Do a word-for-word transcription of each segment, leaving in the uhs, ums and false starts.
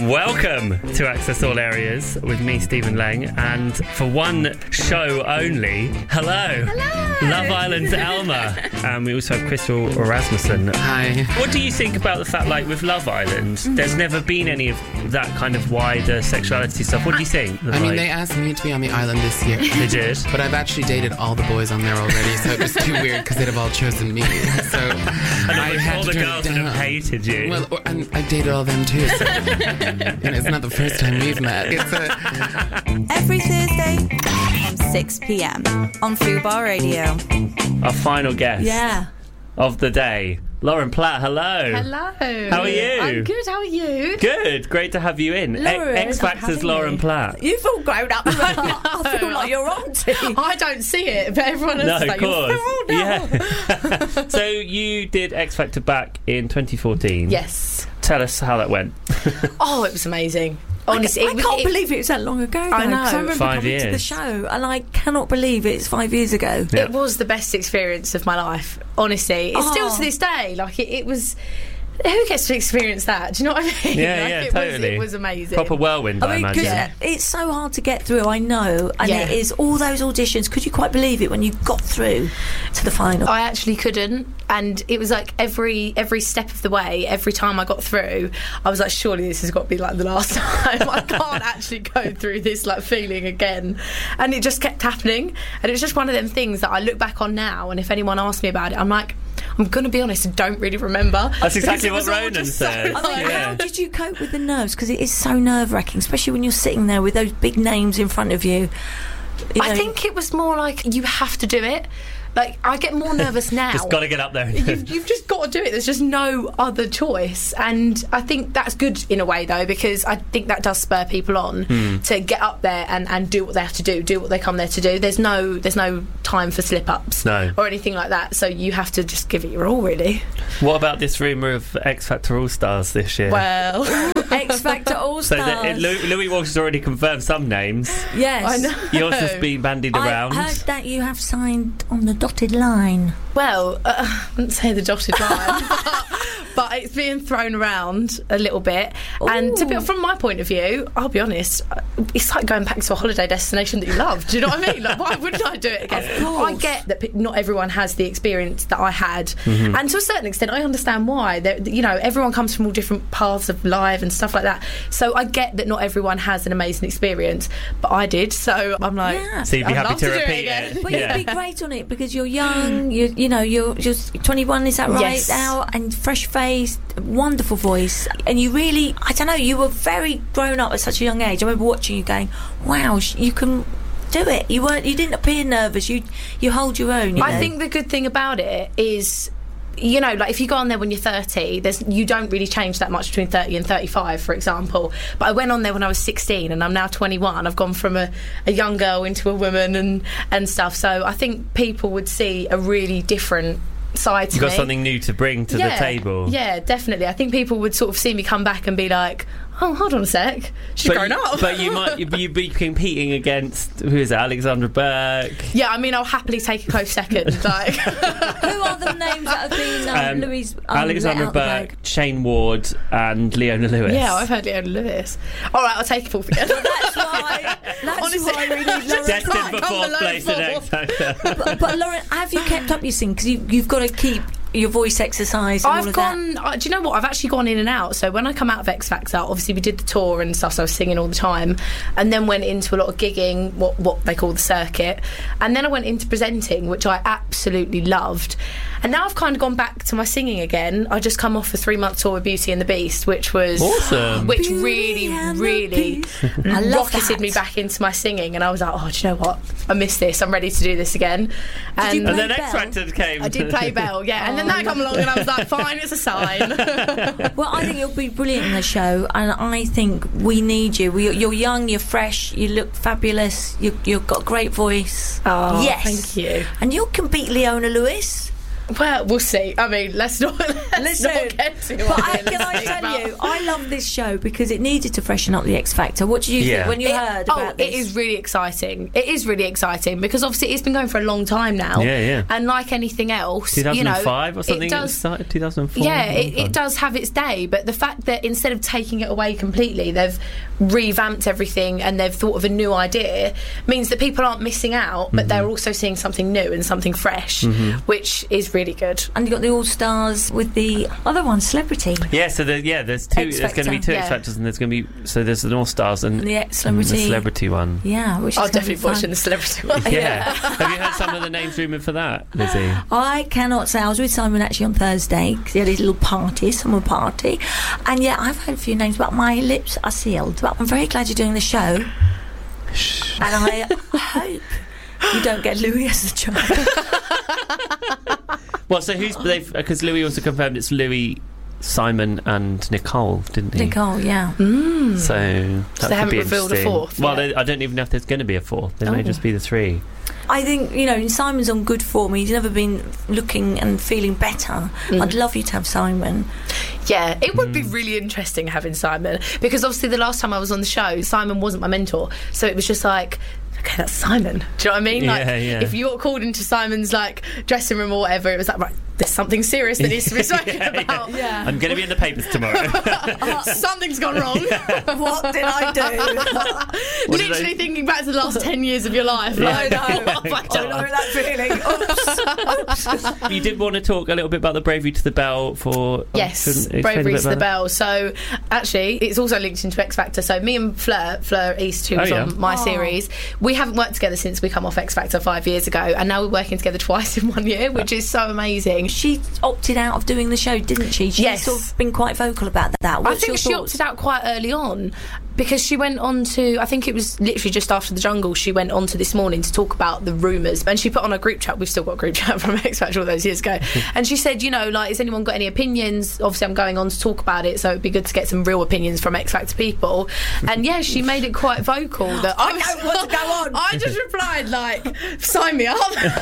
Welcome to Access All Areas with me, Stephen Lang, and for one show only, hello, hello. Love Island's Elma, and we also have Crystal Rasmussen. Hi. What do you think about the fact, like, with Love Island, mm-hmm. there's never been any of that kind of wider sexuality stuff? What do you think? I like, mean, they asked me to be on the island this year. They did? But I've actually dated all the boys on there already, so it was too weird because they'd have all chosen me. So and I had all to the turn girls it would down. have hated you. Well, or, and I dated all them too, so you know, it's not the first time we've met. It's a... Every Thursday from six p.m. on Fubar Radio. Our final guest Yeah. of the day, Lauren Platt. Hello. Hello. How are you? I'm good. How are you? Good. Great to have you in. Lauren, X Factor's Lauren you. Platt. You've all grown up. I feel like you're auntie. I don't see it, but everyone else No, is of like, course. you're so old now. Yeah. So you did X Factor back in twenty fourteen. Yes. Tell us how that went. Oh, it was amazing. Honestly, I, I it was, can't it, believe it was that long ago. Though, I know. 'cause I remember Five coming years. to the show, and I cannot believe it's five years ago. Yeah. It was the best experience of my life. Honestly, it's Oh. still to this day. Like it, it was. Who gets to experience that? Do you know what I mean? Yeah, like, yeah, it totally. Was, it was amazing. Proper whirlwind, I, I mean, imagine. because it's so hard to get through, I know, and Yeah. it is all those auditions. Could you quite believe it when you got through to the final? I actually couldn't, and it was like every every step of the way, every time I got through, I was like, surely this has got to be like the last time. I can't actually go through this like feeling again, and it just kept happening, and it was just one of them things that I look back on now, and if anyone asks me about it, I'm like, I'm going to be honest, I don't really remember. That's exactly Because what it was all Ronan just so, said. I mean, Yeah. how did you cope with the nerves? Because it is so nerve-wracking, especially when you're sitting there with those big names in front of you. You I know, think it was more like you have to do it. Like, I get more nervous now. Just got to get up there. You've, you've just got to do it. There's just no other choice. And I think that's good in a way, though, because I think that does spur people on Hmm. to get up there and, and do what they have to do, do what they come there to do. There's no there's no time for slip-ups No. or anything like that. So you have to just give it your all, really. What about this rumour of X Factor All Stars this year? Well, X Factor All so Stars. that, Louis, Louis Walsh has already confirmed some names. Yes. I know. Yours has been bandied I around. heard that you have signed on the dotted line. Well, uh, I wouldn't say the dotted line, but, but it's being thrown around a little bit. And to be, Ooh. from my point of view, I'll be honest, it's like going back to a holiday destination that you love. Do you know what I mean? Like, why wouldn't I do it again? Of course. I get that pe- not everyone has the experience that I had, Mm-hmm. and to a certain extent, I understand why. They're, you know, everyone comes from all different paths of life and stuff like that. So I get that not everyone has an amazing experience, but I did. So I'm like, Yeah. So you'd be I'd happy love to do repeat again. it? But Yeah. you'd be great on it because you're young, you you know, you're just twenty-one, is that right Yes. now? And fresh-faced, wonderful voice. And you really, I don't know, you were very grown up at such a young age. I remember watching you going, wow, sh- you can do it. You weren't, you didn't appear nervous. You you hold your own, you I know. think the good thing about it is, you know, like if you go on there when you're thirty, there's you don't really change that much between thirty and thirty-five, for example. But I went on there when I was sixteen and I'm now twenty-one. I've gone from a, a young girl into a woman and, and stuff. So I think people would see a really different side to You've got me. something new to bring to yeah, the table. Yeah, definitely. I think people would sort of see me come back and be like, oh, hold on a sec, she's But, grown up. but you might you'd be, you'd be competing against, who is it, Alexandra Burke? Yeah, I mean, I'll happily take a close second. Like, Who are the names that have been um, Um, Louis um, Alexandra let out the Burke, bag? Shane Ward, and Leona Lewis. yeah, I've heard Leona Lewis. All right, I'll take it fourth again. That's why. That's Honestly, why we need Lauren. Destined Right, for come fourth below place in fourth. X Factor. but, but Lauren, have you kept up your singing? Because you, you've got to keep your voice exercise and all I've of gone. Uh, do you know what? I've actually gone in and out. So when I come out of X Factor, obviously we did the tour and stuff, so I was singing all the time, and then went into a lot of gigging, what what they call the circuit, and then I went into presenting, which I absolutely loved. And now I've kind of gone back to my singing again. I just come off a three month tour with Beauty and the Beast, which was Awesome. which Beauty really, and the really Beast. I love rocketed that. me back into my singing, and I was like, oh, do you know what? I miss this. I'm ready to do this again. And you And play then X Belle? Factor came. I did play Belle, yeah, and then Oh, that come along, and I was like, fine, it's a sign. Well, I think you'll be brilliant in the show, and I think we need you. We, you're young, you're fresh, you look fabulous, you, you've got a great voice. Oh, yes, thank you. And you can beat Leona Lewis. Well, we'll see. I mean, let's not, let's Listen, not get too but I, unrealistic can I tell about- you, I love this show because it needed to freshen up the X Factor. What did you Yeah. think when you It- heard oh, about this? it is really exciting. It is really exciting because obviously it's been going for a long time now. Yeah, yeah. And like anything else, two thousand five you know, or something? It does. started two thousand four? Yeah, it, it does have its day, but the fact that instead of taking it away completely, they've revamped everything and they've thought of a new idea means that people aren't missing out, but Mm-hmm. they're also seeing something new and something fresh, which is really good. And you got the All Stars with the other one, Celebrity. Yeah, so the, yeah, there's two. X There's going to be Factor, two X yeah. Factors, and there's going to be so there's the All Stars and, And the and the Celebrity. celebrity one. Yeah, which is I'll gonna be definitely fun. watch in the celebrity one. Yeah. Have you heard some of the names rumoured for that, Lizzie? I cannot say. I was with Simon actually on Thursday because he had his little party, summer party. And yeah, I've heard a few names, but my lips are sealed. But I'm very glad you're doing the show. And I hope you don't get Louis as the child. Well, so who's they've because Louis also confirmed it's Louis, Simon, and Nicole, didn't he? Nicole, yeah. So that So they could haven't be revealed a interesting. fourth Well, yet? they, I don't even know if there's going to be a fourth. There may Oh. just be the three. I think, you know, Simon's on good form. He's never been looking and feeling better. I'd love you to have Simon. Yeah, it would be really interesting having Simon because obviously the last time I was on the show, Simon wasn't my mentor, so it was just like, okay, that's Simon. Do you know what I mean? Like, Yeah, yeah. if you got called into Simon's like dressing room or whatever, it was like, right, there's something serious that needs to be spoken Yeah, yeah. about. Yeah. I'm going to be in the papers tomorrow. Something's gone wrong. What did I do? What did Literally I- thinking back to the last ten years of your life. Yeah. Like, I know. what have I I done? know that feeling. Oops. Oops. You did want to talk a little bit about the Bravery to the Bell for Yes, shouldn't- explain a Bravery bit to the about Bell. So actually, it's also linked into X Factor. So me and Fleur, Fleur East, who Oh, was yeah. on my Oh. series, we haven't worked together since we come off X Factor five years ago, and now we're working together twice in one year, which is so amazing. She opted out of doing the show, didn't she? She's Yes. sort of been quite vocal about that. What's I think your she thoughts? opted out quite early on because she went on to, I think it was literally just after the Jungle, she went on to This Morning to talk about the rumours, and she put on a group chat. We've still got a group chat from X Factor all those years ago, and she said, you know, like, has anyone got any opinions? Obviously I'm going on to talk about it, so it'd be good to get some real opinions from X Factor people. And yeah, she made it quite vocal that I, I don't want to go on. I just replied like, sign me up.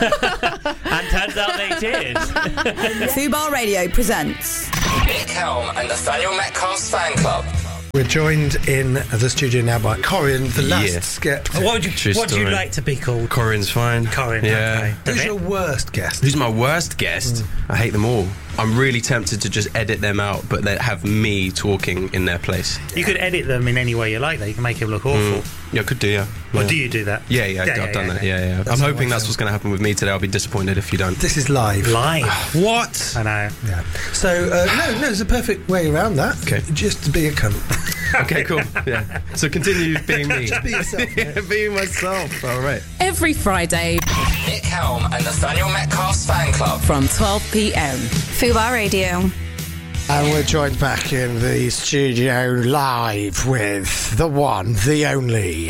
And turns out they did. Fubar Radio presents Nick Helm and Nathaniel Metcalf's fan club. We're joined in the studio now by Corin, the last Yeah. skeptic. What would you True What do you story. like to be called? Corin's fine. Corin. Yeah. Okay. Who's your worst guest? Who's my worst guest? I hate them all. I'm really tempted to just edit them out, but then have me talking in their place. You could edit them in any way you like. Though you can make it look awful. Yeah, I could do, yeah. Or yeah. do you do that? Yeah, yeah, Yeah, I've yeah, done yeah, that. yeah. Yeah, yeah. That's I'm how hoping I that's feel. what's going to happen with me today. I'll be disappointed if you don't. This is live. Live. What? I know. Yeah. So, uh, no, no, there's a perfect way around that. Okay. Just to be a cunt. Okay, cool. Yeah. So continue being me. Just be yourself. Yeah, being myself. All right. every Friday Nick Helm and Nathaniel Metcalf's fan club. from twelve p.m. Fubar Radio. And we're joined back in the studio live with the one, the only,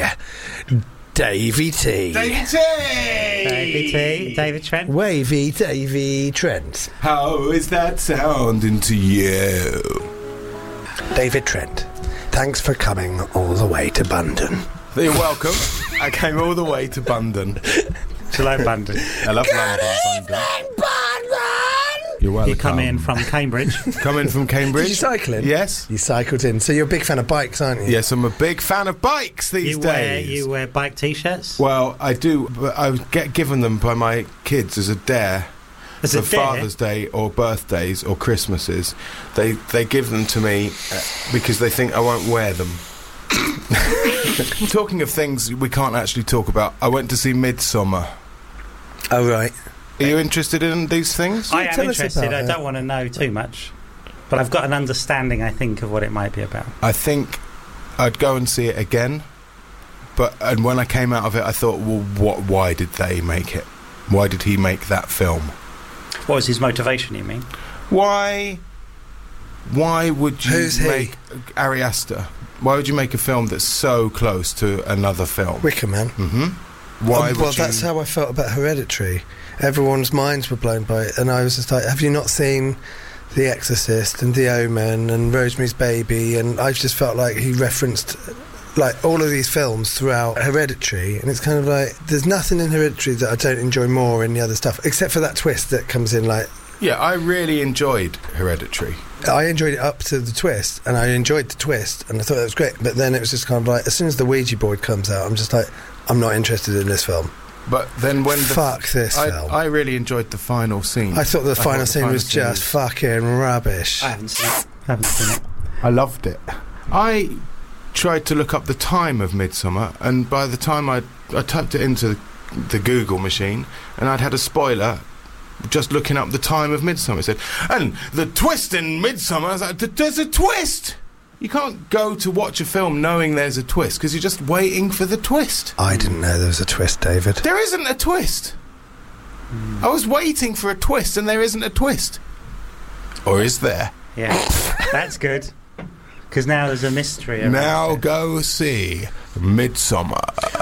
Davey T. David T. David Trent. Wavy Davey Trent. How is that sounding to you? David Trent, thanks for coming all the way to London. You're welcome. I came all the way to London. Do you like London? I love London. You're welcome. You come in from Cambridge. Coming from Cambridge. Did you cycle in? Yes. You cycled in. So you're a big fan of bikes, aren't you? Yes, I'm a big fan of bikes these you wear days. you wear bike t-shirts. Well, I do, but I get given them by my kids as a dare. As for a dare? Father's Day or birthdays or Christmases. They they give them to me uh, because they think I won't wear them. Talking of things we can't actually talk about, I went to see Midsummer. Oh, right. Are you interested in these things? I am Tell us interested. about I it. don't want to know too much, but I've got an understanding, I think, of what it might be about. I think I'd go and see it again, but and when I came out of it, I thought, well, what? Why did they make it? Why did he make that film? What was his motivation, you mean? Why? Why would you Who's he? make Ari Aster? Why would you make a film that's so close to another film? Wicker Man. Mm-hmm. Why Um, would well, you? that's how I felt about Hereditary. Everyone's minds were blown by it, and I was just like, have you not seen The Exorcist and The Omen and Rosemary's Baby? And I just felt like he referenced like all of these films throughout Hereditary, and it's kind of like there's nothing in Hereditary that I don't enjoy more in the other stuff, except for that twist that comes in like Yeah, I really enjoyed Hereditary. I enjoyed it up to the twist, and I enjoyed the twist, and I thought that was great. But then it was just kind of like, as soon as the Ouija board comes out, I'm just like, I'm not interested in this film. But then when the fuck this I, film, I really enjoyed the final scene. I thought the I final thought scene the final was scene just was- fucking rubbish. I haven't seen it. I haven't seen it. I loved it. I tried to look up the time of Midsummer, and by the time I I typed it into the Google machine, and I'd had a spoiler just looking up the time of Midsummer. It said, and the twist in Midsummer. I was like, there's a twist. You can't go to watch a film knowing there's a twist because you're just waiting for the twist. I didn't know there was a twist, David. There isn't a twist. I was waiting for a twist, and there isn't a twist. Or is there? Yeah, that's good. Because now there's a mystery. around Now it. go see Midsummer.